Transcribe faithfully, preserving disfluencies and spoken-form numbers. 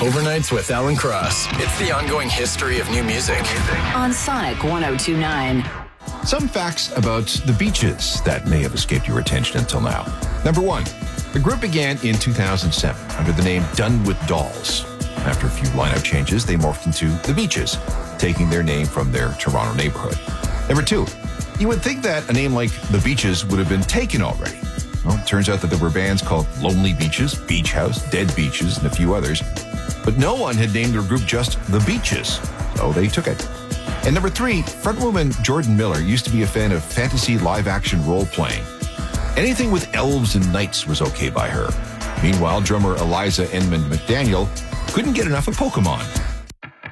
Overnights with Alan Cross. It's the ongoing history of new music. On Sonic one oh two point nine. Some facts about the Beaches that may have escaped your attention until now. Number one, the group began in two thousand seven under the name Done With Dolls. After a few lineup changes, they morphed into the Beaches, taking their name from their Toronto neighborhood. Number two, you would think that a name like the Beaches would have been taken already. Well, it turns out that there were bands called Lonely Beaches, Beach House, Dead Beaches, and a few others. But no one had named their group just the Beaches, so they took it. And number three, frontwoman Jordan Miller used to be a fan of fantasy live-action role-playing. Anything with elves and knights was okay by her. Meanwhile, drummer Eliza Enmond McDaniel couldn't get enough of Pokemon.